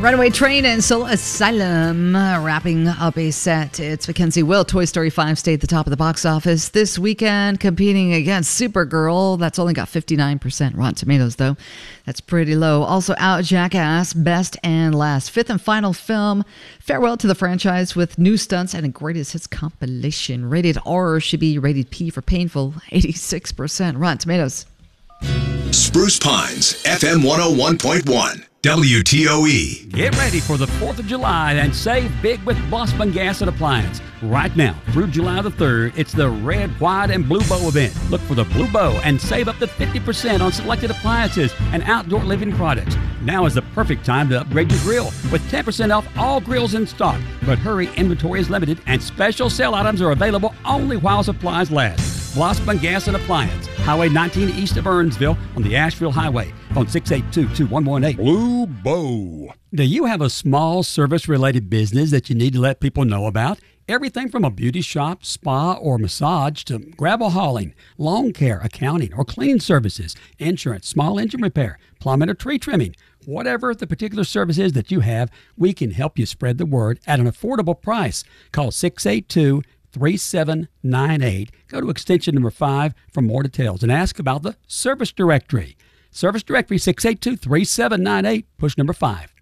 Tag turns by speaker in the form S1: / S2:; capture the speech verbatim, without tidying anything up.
S1: Runaway Train and Soul Asylum uh, wrapping up a set. It's Mackenzie Will. Toy Story five stayed at the top of the box office this weekend, competing against Supergirl. That's only got fifty-nine percent Rotten Tomatoes, though. That's pretty low. Also out, Jackass, Best and Last. Fifth and final film. Farewell to the franchise with new stunts and a greatest hits compilation. Rated R should be rated P for painful. eighty-six percent Rotten Tomatoes.
S2: Spruce Pines, F M one oh one point one. W T O E.
S3: Get ready for the fourth of July and save big with Blossman Gas and Appliance. Right now, through July the third, it's the Red, White, and Blue Bow event. Look for the Blue Bow and save up to fifty percent on selected appliances and outdoor living products. Now is the perfect time to upgrade your grill with ten percent off all grills in stock. But hurry, inventory is limited and special sale items are available only while supplies last. Blossman Gas and Appliance, Highway nineteen east of Earnsville on the Asheville Highway. Phone six eight two, two one one eight.
S4: Blue Bow.
S3: Do you have a small service-related business that you need to let people know about? Everything from a beauty shop, spa, or massage to gravel hauling, lawn care, accounting, or cleaning services, insurance, small engine repair, plumbing, or tree trimming. Whatever the particular service is that you have, we can help you spread the word at an affordable price. Call six eight two, three seven nine eight. Go to extension number five for more details and ask about the service directory. Service directory, six eight two, three seven nine eight, push number five.